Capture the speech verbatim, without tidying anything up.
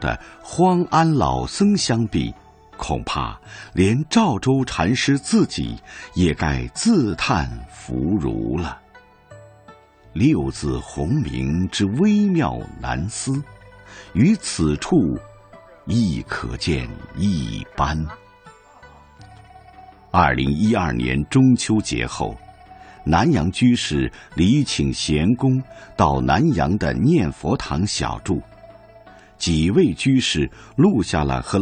的荒安老僧相比，恐怕连赵州禅师自己也该自叹弗如了。六字洪名之微妙难思，于此处亦可见一斑。二零一二年中秋节后，南阳居士礼请贤公到南阳的念佛堂小住，几位居士录下了和